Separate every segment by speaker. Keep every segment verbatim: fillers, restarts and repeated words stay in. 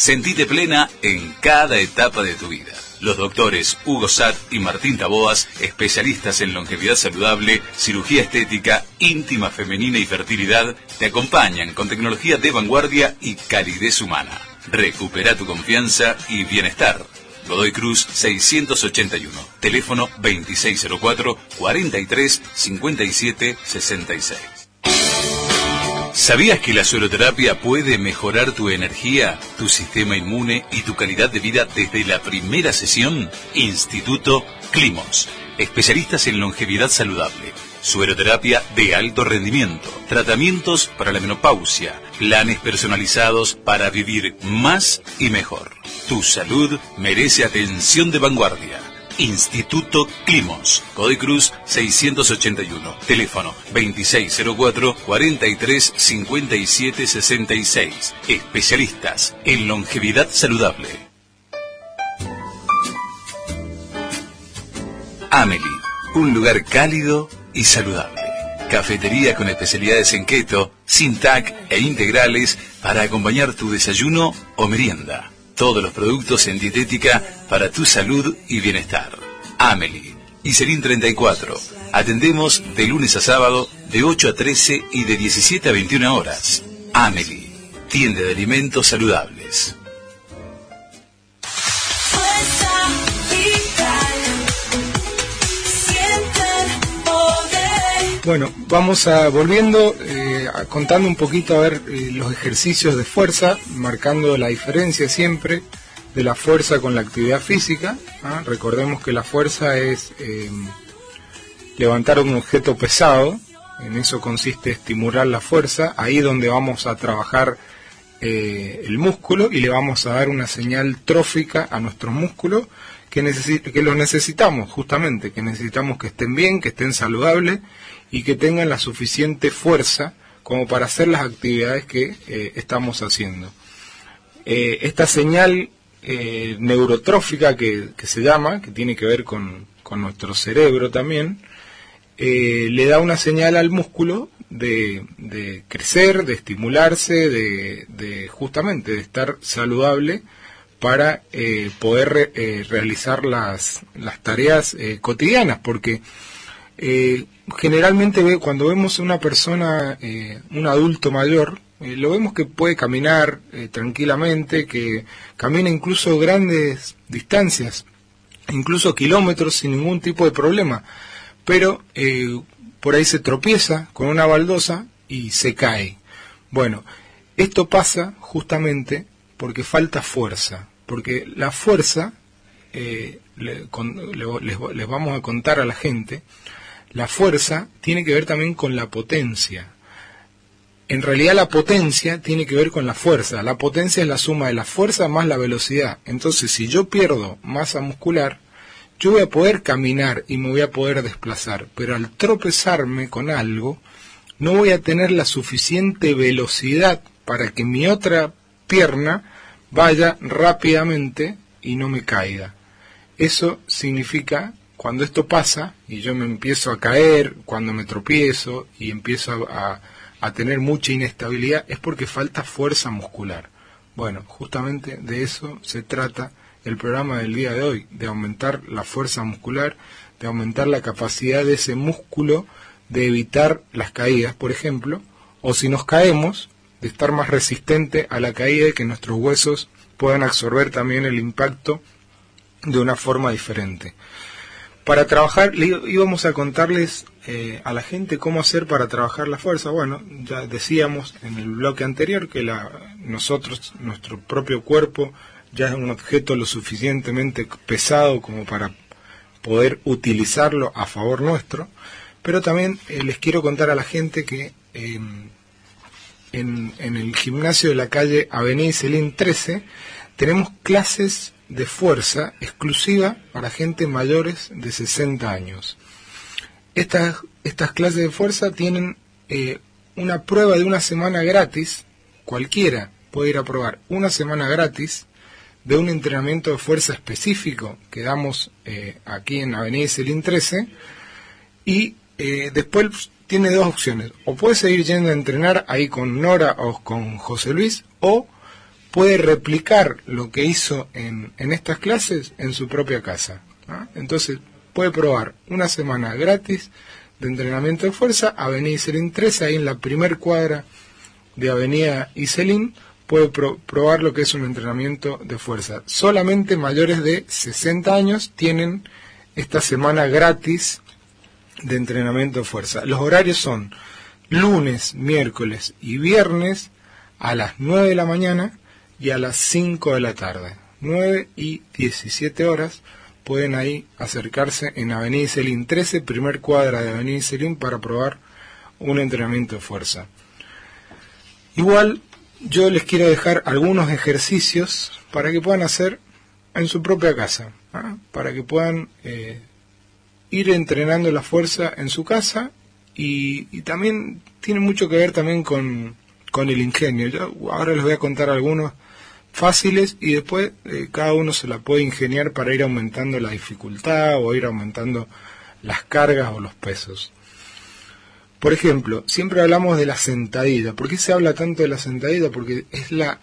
Speaker 1: Sentite plena en cada etapa de tu vida. Los doctores Hugo Satt y Martín Taboas, especialistas en longevidad saludable, cirugía estética, íntima femenina y fertilidad, te acompañan con tecnología de vanguardia y calidez humana. Recupera tu confianza y bienestar. Godoy Cruz seiscientos ochenta y uno, teléfono veintiséis cero cuatro, cuarenta y tres, cincuenta y siete, sesenta y seis. ¿Sabías que la sueroterapia puede mejorar tu energía, tu sistema inmune y tu calidad de vida desde la primera sesión? Instituto Climos, especialistas en longevidad saludable, sueroterapia de alto rendimiento, tratamientos para la menopausia, planes personalizados para vivir más y mejor. Tu salud merece atención de vanguardia. Instituto Climos, Godoy Cruz seiscientos ochenta y uno, teléfono veintiséis cero cuatro, cuarenta y tres, cincuenta y siete, sesenta y seis. Especialistas en longevidad saludable. Amelie, un lugar cálido y saludable. Cafetería con especialidades en keto, sin T A C e integrales para acompañar tu desayuno o merienda. Todos los productos en dietética para tu salud y bienestar. Amelie, Iselín treinta y cuatro. Atendemos de lunes a sábado de ocho a trece y de diecisiete a veintiuna horas. Amelie, tienda de alimentos saludables.
Speaker 2: Bueno, vamos a volviendo, eh, a, contando un poquito a ver eh, los ejercicios de fuerza, marcando la diferencia siempre de la fuerza con la actividad física. ¿Ah? Recordemos que la fuerza es eh, levantar un objeto pesado, en eso consiste estimular la fuerza, ahí donde vamos a trabajar eh, el músculo y le vamos a dar una señal trófica a nuestros músculos que, necesi- que los necesitamos justamente, que necesitamos que estén bien, que estén saludables y que tengan la suficiente fuerza como para hacer las actividades que eh, estamos haciendo. Eh, esta señal eh, neurotrófica que, que se llama, que tiene que ver con, con nuestro cerebro también, eh, le da una señal al músculo de, de crecer, de estimularse, de, de justamente de estar saludable para eh, poder re, eh, realizar las, las tareas eh, cotidianas, porque Eh, generalmente ve, cuando vemos a una persona, eh, un adulto mayor, eh, lo vemos que puede caminar eh, tranquilamente, que camina incluso grandes distancias, incluso kilómetros sin ningún tipo de problema, pero eh, por ahí se tropieza con una baldosa y se cae. Bueno, esto pasa justamente porque falta fuerza, porque la fuerza, eh, le, con, le, les, les vamos a contar a la gente, la fuerza tiene que ver también con la potencia. En realidad la potencia tiene que ver con la fuerza. La potencia es la suma de la fuerza más la velocidad. Entonces, si yo pierdo masa muscular, yo voy a poder caminar y me voy a poder desplazar. Pero al tropezarme con algo, no voy a tener la suficiente velocidad para que mi otra pierna vaya rápidamente y no me caiga. Eso significa, cuando esto pasa y yo me empiezo a caer, cuando me tropiezo y empiezo a, a tener mucha inestabilidad, es porque falta fuerza muscular. Bueno, justamente de eso se trata el programa del día de hoy, de aumentar la fuerza muscular, de aumentar la capacidad de ese músculo de evitar las caídas, por ejemplo, o si nos caemos, de estar más resistente a la caída y que nuestros huesos puedan absorber también el impacto de una forma diferente. Para trabajar, íbamos a contarles eh, a la gente cómo hacer para trabajar la fuerza. Bueno, ya decíamos en el bloque anterior que la, nosotros, nuestro propio cuerpo, ya es un objeto lo suficientemente pesado como para poder utilizarlo a favor nuestro, pero también eh, les quiero contar a la gente que eh, en, en el gimnasio de la calle Avenida Iselín trece tenemos clases de fuerza exclusiva para gente mayores de sesenta años. Estas, estas clases de fuerza tienen eh, una prueba de una semana gratis. Cualquiera puede ir a probar una semana gratis de un entrenamiento de fuerza específico que damos eh, aquí en Avenida Iselín trece, y eh, después tiene dos opciones: o puede seguir yendo a entrenar ahí con Nora o con José Luis, o puede replicar lo que hizo en, en estas clases en su propia casa. ¿Ah? Entonces puede probar una semana gratis de entrenamiento de fuerza, Avenida Iselín trece, ahí en la primer cuadra de Avenida Iselín, puede pro, probar lo que es un entrenamiento de fuerza. Solamente mayores de sesenta años tienen esta semana gratis de entrenamiento de fuerza. Los horarios son lunes, miércoles y viernes a las nueve de la mañana y a las cinco de la tarde. nueve y diecisiete horas. Pueden ahí acercarse en Avenida Iselín trece, primer cuadra de Avenida Iselín, para probar un entrenamiento de fuerza. Igual, yo les quiero dejar algunos ejercicios para que puedan hacer en su propia casa, ¿ah? Para que puedan eh, ir entrenando la fuerza en su casa, y, y también tiene mucho que ver también con, con el ingenio. Yo ahora les voy a contar algunos fáciles y después eh, cada uno se la puede ingeniar para ir aumentando la dificultad o ir aumentando las cargas o los pesos. Por ejemplo, siempre hablamos de la sentadilla. ¿Por qué se habla tanto de la sentadilla? Porque es la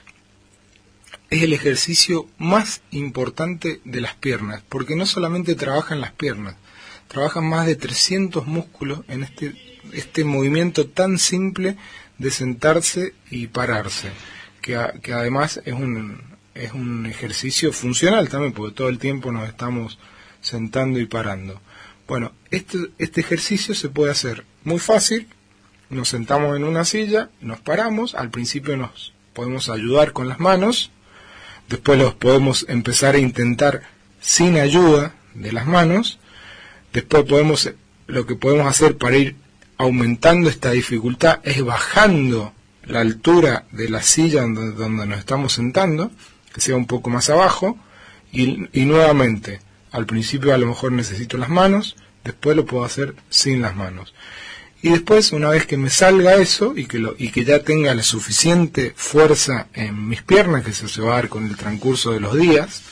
Speaker 2: es el ejercicio más importante de las piernas, porque no solamente trabajan las piernas, trabajan más de trescientos músculos en este este movimiento tan simple de sentarse y pararse. Que, a, que además es un, es un ejercicio funcional también, porque todo el tiempo nos estamos sentando y parando. Bueno, este, este ejercicio se puede hacer muy fácil. Nos sentamos en una silla, nos paramos, al principio nos podemos ayudar con las manos, después los podemos empezar a intentar sin ayuda de las manos, después podemos, lo que podemos hacer para ir aumentando esta dificultad es bajando la altura de la silla donde, donde nos estamos sentando, que sea un poco más abajo, y, y nuevamente, al principio a lo mejor necesito las manos, después lo puedo hacer sin las manos. Y después, una vez que me salga eso, y que, lo, y que ya tenga la suficiente fuerza en mis piernas, que eso se va a dar con el transcurso de los días,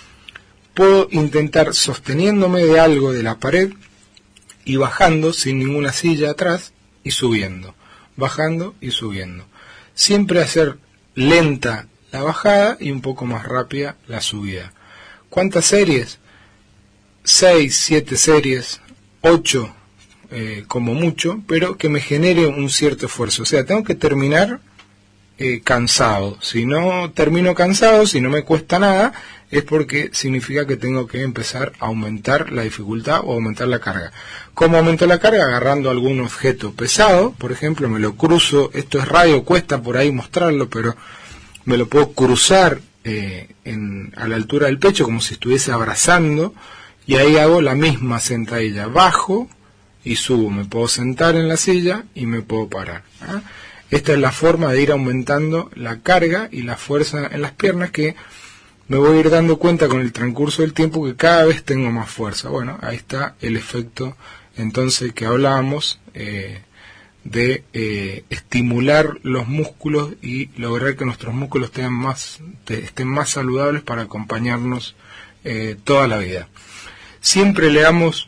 Speaker 2: puedo intentar, sosteniéndome de algo de la pared, y bajando sin ninguna silla atrás, y subiendo. Bajando y subiendo. Siempre hacer lenta la bajada y un poco más rápida la subida. ¿Cuántas series? Seis, siete series, ocho eh, como mucho, pero que me genere un cierto esfuerzo. O sea, tengo que terminar eh, cansado. Si no termino cansado, si no me cuesta nada, es porque significa que tengo que empezar a aumentar la dificultad o aumentar la carga. ¿Cómo aumento la carga? Agarrando algún objeto pesado, por ejemplo, me lo cruzo, esto es radio, cuesta por ahí mostrarlo, pero me lo puedo cruzar eh, en, a la altura del pecho, como si estuviese abrazando, y ahí hago la misma sentadilla, bajo y subo, me puedo sentar en la silla y me puedo parar. ¿Ah? Esta es la forma de ir aumentando la carga y la fuerza en las piernas, que me voy a ir dando cuenta con el transcurso del tiempo que cada vez tengo más fuerza. Bueno, ahí está el efecto entonces que hablábamos eh, de eh, estimular los músculos y lograr que nuestros músculos estén más, estén más saludables para acompañarnos eh, toda la vida. Siempre le damos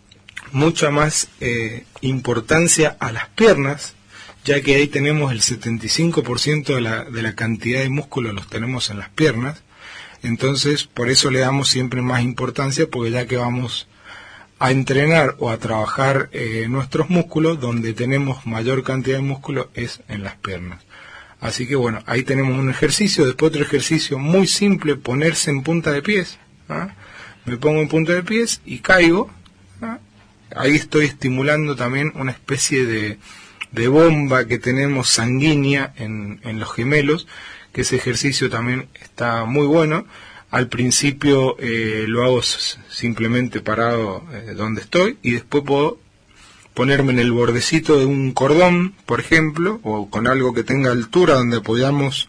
Speaker 2: mucha más eh, importancia a las piernas, ya que ahí tenemos el setenta y cinco por ciento de la, de la cantidad de músculos los tenemos en las piernas. Entonces, por eso le damos siempre más importancia, porque ya que vamos a entrenar o a trabajar eh, nuestros músculos, donde tenemos mayor cantidad de músculos es en las piernas. Así que bueno, ahí tenemos un ejercicio. Después otro ejercicio muy simple, ponerse en punta de pies. ¿Ah? Me pongo en punta de pies y caigo. ¿Ah? Ahí estoy estimulando también una especie de, de bomba que tenemos sanguínea en, en los gemelos, que ese ejercicio también está muy bueno. Al principio eh, lo hago simplemente parado eh, donde estoy, y después puedo ponerme en el bordecito de un cordón, por ejemplo, o con algo que tenga altura donde apoyamos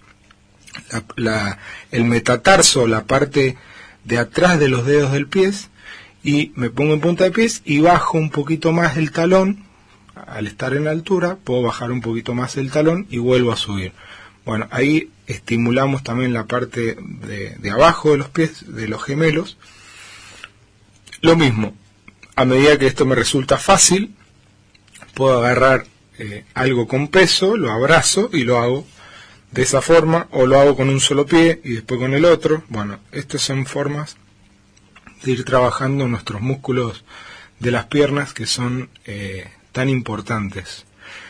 Speaker 2: la, la, el metatarso, la parte de atrás de los dedos del pie, y me pongo en punta de pies y bajo un poquito más el talón. Al estar en altura puedo bajar un poquito más el talón y vuelvo a subir. Bueno, ahí estimulamos también la parte de, de abajo de los pies, de los gemelos. Lo mismo, a medida que esto me resulta fácil, puedo agarrar eh, algo con peso, lo abrazo y lo hago de esa forma, o lo hago con un solo pie y después con el otro. Bueno, estas son formas de ir trabajando nuestros músculos de las piernas, que son eh, tan importantes.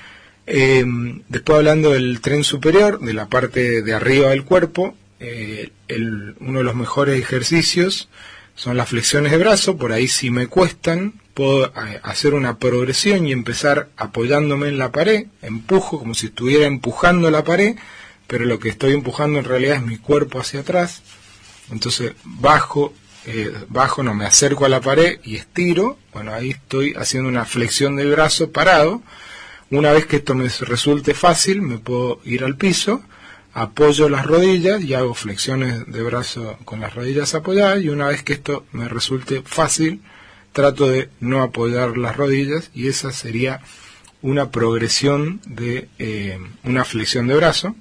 Speaker 2: Eh, después, hablando del tren superior, de la parte de arriba del cuerpo, eh, el, uno de los mejores ejercicios son las flexiones de brazo. Por ahí, si me cuestan, puedo eh, hacer una progresión y empezar apoyándome en la pared, empujo como si estuviera empujando la pared, pero lo que estoy empujando en realidad es mi cuerpo hacia atrás. Entonces bajo, eh, bajo, no me acerco a la pared y estiro. Bueno, ahí estoy haciendo una flexión del brazo parado. Una vez que esto me resulte fácil, me puedo ir al piso, apoyo las rodillas y hago flexiones de brazo con las rodillas apoyadas, y una vez que esto me resulte fácil, trato de no apoyar las rodillas, y esa sería una progresión de eh, una flexión de brazo.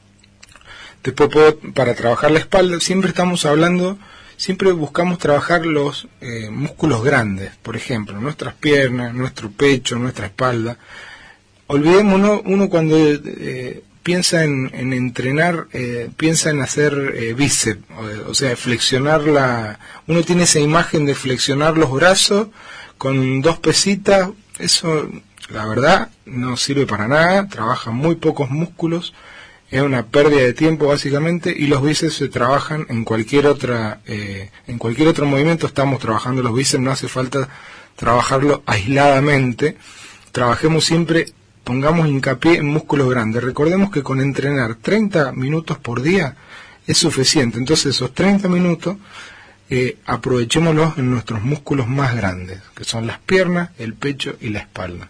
Speaker 2: Después puedo, para trabajar la espalda, siempre estamos hablando, siempre buscamos trabajar los eh, músculos grandes, por ejemplo, nuestras piernas, nuestro pecho, nuestra espalda. Olvidémonos, uno cuando eh, piensa en, en entrenar, eh, piensa en hacer eh, bíceps, o, o sea, flexionar la... Uno tiene esa imagen de flexionar los brazos con dos pesitas. Eso, la verdad, no sirve para nada, trabaja muy pocos músculos, es una pérdida de tiempo básicamente, y los bíceps se trabajan en cualquier otra, eh, en cualquier otro movimiento. Estamos trabajando los bíceps, no hace falta trabajarlo aisladamente. Trabajemos siempre, pongamos hincapié en músculos grandes. Recordemos que con entrenar treinta minutos por día es suficiente. Entonces esos treinta minutos eh, aprovechémoslos en nuestros músculos más grandes, que son las piernas, el pecho y la espalda.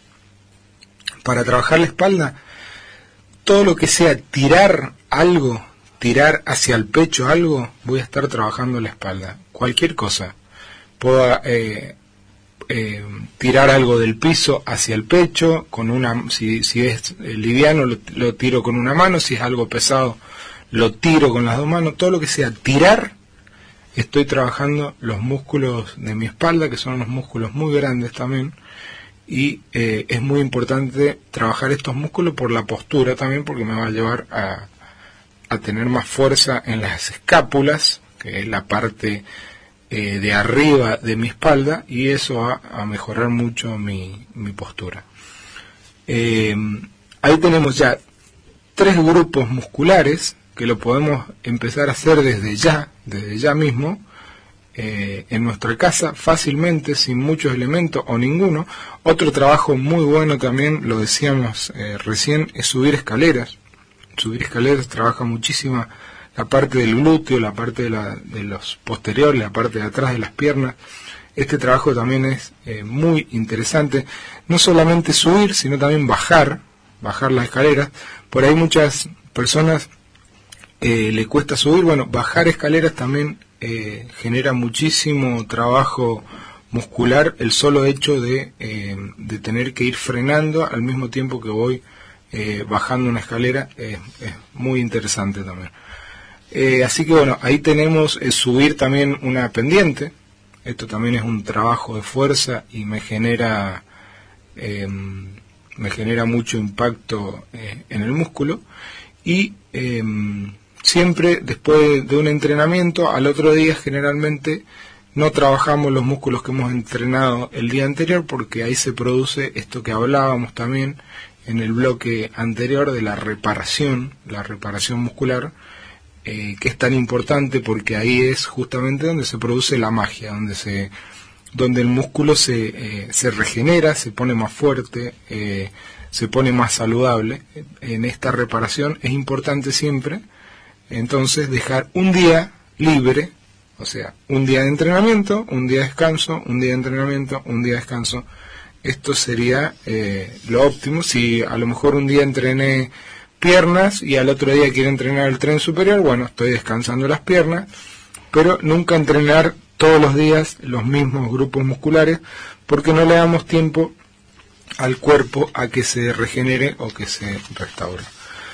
Speaker 2: Para trabajar la espalda, todo lo que sea tirar algo, tirar hacia el pecho algo, voy a estar trabajando la espalda. Cualquier cosa. Puedo eh, Eh, tirar algo del piso hacia el pecho, con una, si, si es eh, liviano lo, lo tiro con una mano, si es algo pesado lo tiro con las dos manos. Todo lo que sea tirar, estoy trabajando los músculos de mi espalda, que son unos músculos muy grandes también, y eh, es muy importante trabajar estos músculos por la postura también, porque me va a llevar a, a tener más fuerza en las escápulas, que es la parte Eh, de arriba de mi espalda, y eso va a mejorar mucho mi, mi postura. Eh, ahí tenemos ya tres grupos musculares que lo podemos empezar a hacer desde ya, desde ya mismo, eh, en nuestra casa, fácilmente, sin muchos elementos o ninguno. Otro trabajo muy bueno también, lo decíamos eh, recién, es subir escaleras. Subir escaleras trabaja muchísima la parte del glúteo, la parte de, la, de los posteriores, la parte de atrás de las piernas. Este trabajo también es eh, muy interesante. No solamente subir, sino también bajar, bajar las escaleras. Por ahí muchas personas eh, le cuesta subir. Bueno, bajar escaleras también eh, genera muchísimo trabajo muscular, el solo hecho de, eh, de tener que ir frenando al mismo tiempo que voy eh, bajando una escalera. Eh, es muy interesante también. Eh, así que bueno, ahí tenemos eh, subir también una pendiente. Esto también es un trabajo de fuerza y me genera eh, me genera mucho impacto eh, en el músculo. Y eh, siempre después de un entrenamiento, al otro día generalmente no trabajamos los músculos que hemos entrenado el día anterior, porque ahí se produce esto que hablábamos también en el bloque anterior de la reparación, la reparación muscular. Eh, que es tan importante, porque ahí es justamente donde se produce la magia, donde se donde el músculo se, eh, se regenera, se pone más fuerte, eh, se pone más saludable. En esta reparación es importante siempre, entonces, dejar un día libre, o sea, un día de entrenamiento, un día de descanso, un día de entrenamiento, un día de descanso. Esto sería eh, lo óptimo. Si a lo mejor un día entrené piernas y al otro día quiero entrenar el tren superior, bueno, estoy descansando las piernas, pero nunca entrenar todos los días los mismos grupos musculares, porque no le damos tiempo al cuerpo a que se regenere o que se restaure.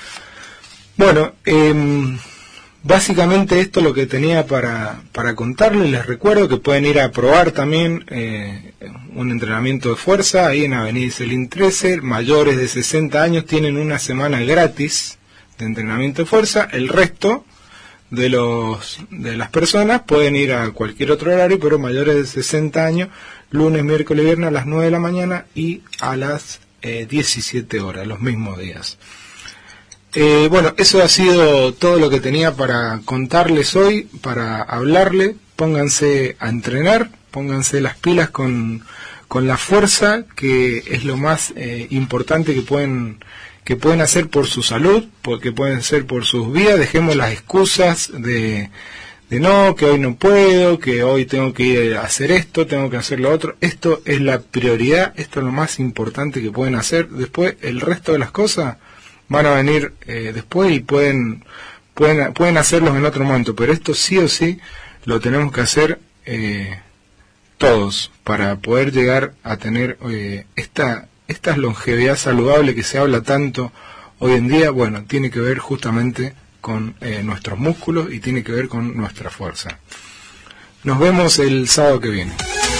Speaker 2: Bueno, eh, básicamente esto es lo que tenía para, para contarles. Les recuerdo que pueden ir a probar también eh, un entrenamiento de fuerza ahí en Avenida Iselín trece. Mayores de sesenta años tienen una semana gratis de entrenamiento de fuerza. El resto de los de las personas pueden ir a cualquier otro horario, pero mayores de sesenta años, lunes, miércoles y viernes a las nueve de la mañana y a las eh, diecisiete horas, los mismos días. Eh, bueno, eso ha sido todo lo que tenía para contarles hoy, para hablarle. Pónganse a entrenar, pónganse las pilas con, con la fuerza, que es lo más eh, importante que pueden que pueden hacer por su salud, porque pueden hacer por sus vidas. Dejemos las excusas de, de no, que hoy no puedo, que hoy tengo que ir a hacer esto, tengo que hacer lo otro. Esto es la prioridad, esto es lo más importante que pueden hacer. Después, el resto de las cosas van a venir eh, después y pueden, pueden, pueden hacerlos en otro momento, pero esto sí o sí lo tenemos que hacer eh, todos para poder llegar a tener eh, esta, esta longevidad saludable que se habla tanto hoy en día. Bueno, tiene que ver justamente con eh, nuestros músculos y tiene que ver con nuestra fuerza. Nos vemos el sábado que viene.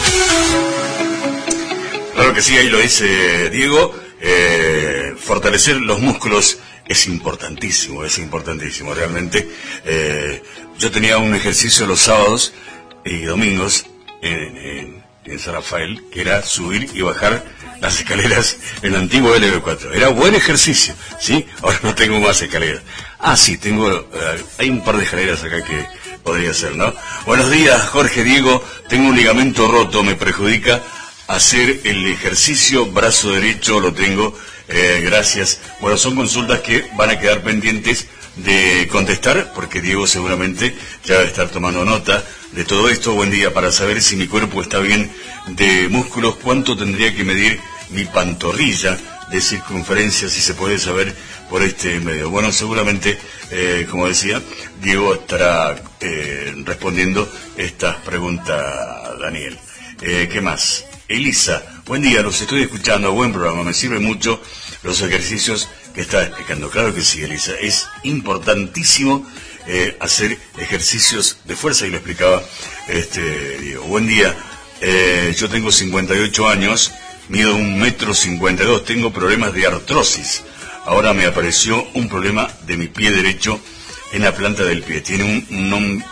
Speaker 3: Claro que sí, ahí lo dice Diego. Eh, fortalecer los músculos es importantísimo, es importantísimo realmente. Eh, yo tenía un ejercicio los sábados y domingos en, en, en San Rafael, que era subir y bajar las escaleras en el antiguo L B cuatro. Era buen ejercicio, ¿sí? Ahora no tengo más escaleras. Ah, sí, tengo, eh, hay un par de escaleras acá que podría ser, ¿no? Buenos días, Jorge, Diego. Tengo un ligamento roto, me perjudica hacer el ejercicio, brazo derecho lo tengo, eh, gracias. Bueno, son consultas que van a quedar pendientes de contestar, porque Diego seguramente ya va a estar tomando nota de todo esto. Buen día, para saber si mi cuerpo está bien de músculos, ¿cuánto tendría que medir mi pantorrilla de circunferencia, si se puede saber por este medio? Bueno, seguramente, eh, como decía, Diego estará eh, respondiendo estas preguntas, Daniel. Eh, ¿Qué más? Elisa, buen día, los estoy escuchando, buen programa, me sirven mucho los ejercicios que está explicando. Claro que sí, Elisa, es importantísimo eh, hacer ejercicios de fuerza, y lo explicaba este Diego. Buen día, eh, yo tengo cincuenta y ocho años, mido un metro cincuenta y dos, tengo problemas de artrosis. Ahora me apareció un problema de mi pie derecho en la planta del pie. Tiene un... un,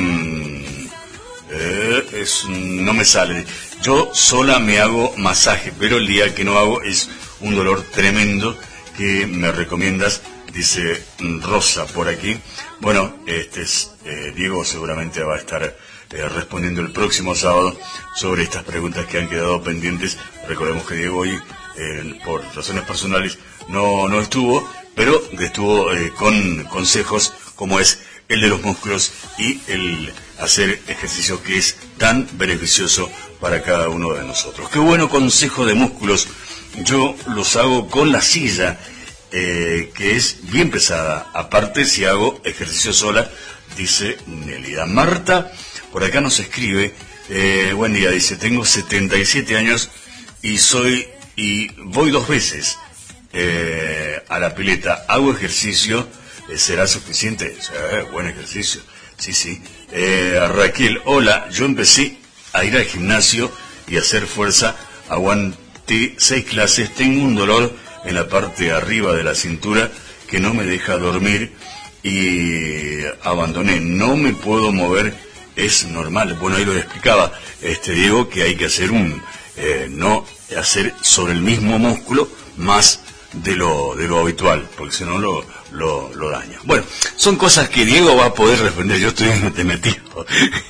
Speaker 3: un eh, es, no me sale... Yo sola me hago masaje, pero el día que no hago es un dolor tremendo. Que me recomiendas, dice Rosa por aquí. Bueno, este es, eh, Diego seguramente va a estar eh, respondiendo el próximo sábado sobre estas preguntas que han quedado pendientes. Recordemos que Diego hoy, eh, por razones personales, no, no estuvo, pero estuvo eh, con consejos como es el de los músculos y el hacer ejercicio, que es tan beneficioso para cada uno de nosotros. Qué bueno consejo de músculos. Yo los hago con la silla, eh, que es bien pesada. Aparte, si hago ejercicio sola, dice Nelida. Marta, por acá nos escribe, eh, buen día, dice, tengo setenta y siete años y soy y voy dos veces eh, a la pileta. Hago ejercicio, eh, ¿será suficiente? Eh, buen ejercicio, sí, sí. Eh, Raquel, hola, yo empecé a ir al gimnasio y a hacer fuerza, aguanté seis clases, tengo un dolor en la parte de arriba de la cintura que no me deja dormir y abandoné, no me puedo mover, es normal. Bueno, ahí lo explicaba este Diego, que hay que hacer un, eh, no hacer sobre el mismo músculo más de lo de lo habitual, porque si no lo, lo, lo daña. Bueno, son cosas que Diego va a poder responder, yo estoy metido.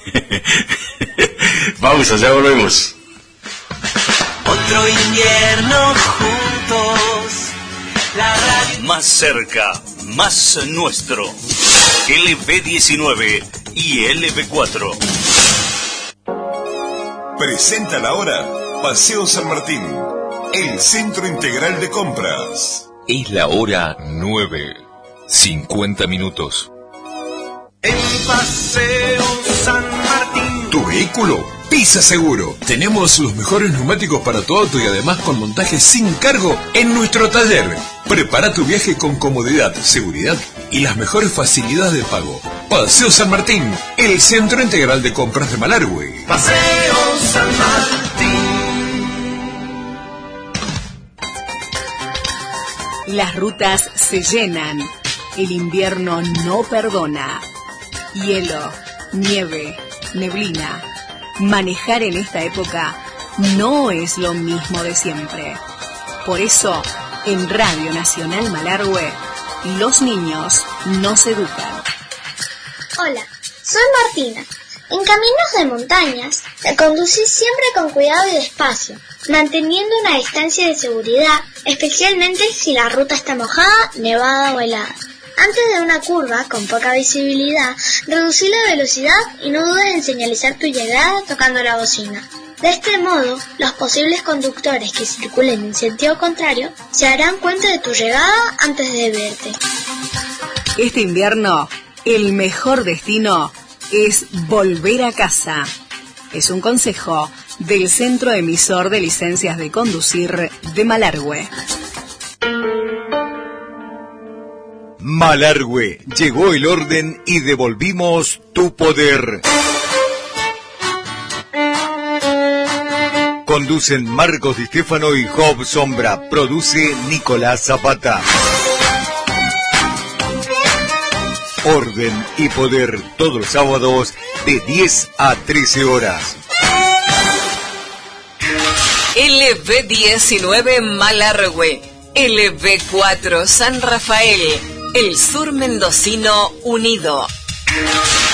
Speaker 3: Vamos, allá volvemos.
Speaker 4: Otro invierno juntos, la radio
Speaker 1: Más cerca, más nuestro. L B diecinueve y L B cuatro.
Speaker 5: Presenta la hora Paseo San Martín, el centro integral de compras.
Speaker 6: Es la hora nueve, cincuenta minutos.
Speaker 4: en Paseo San Martín.
Speaker 5: Tu vehículo pisa seguro. Tenemos los mejores neumáticos para tu auto y además con montaje sin cargo en nuestro taller. Prepara tu viaje con comodidad, seguridad y las mejores facilidades de pago. Paseo San Martín, el centro integral de compras de Malargüe.
Speaker 4: Paseo San Martín.
Speaker 7: Las rutas se llenan, el invierno no perdona. Hielo, nieve, neblina. Manejar en esta época no es lo mismo de siempre. Por eso, en Radio Nacional Malargüe, los niños nos educan.
Speaker 8: Hola, soy Martina. En caminos de montañas, te conducís siempre con cuidado y despacio, manteniendo una distancia de seguridad, especialmente si la ruta está mojada, nevada o helada. Antes de una curva con poca visibilidad, reducí la velocidad y no dudes en señalizar tu llegada tocando la bocina. De este modo, los posibles conductores que circulen en sentido contrario se darán cuenta de tu llegada antes de verte.
Speaker 7: Este invierno, el mejor destino es volver a casa. Es un consejo del Centro Emisor de Licencias de Conducir de Malargüe.
Speaker 9: Malargüe, llegó el orden y devolvimos tu poder. Conducen Marcos Di Stefano y Job Sombra. Produce Nicolás Zapata. Orden y poder todos los sábados de diez a trece horas.
Speaker 10: L B diecinueve Malargüe, L B cuatro San Rafael, el sur mendocino unido.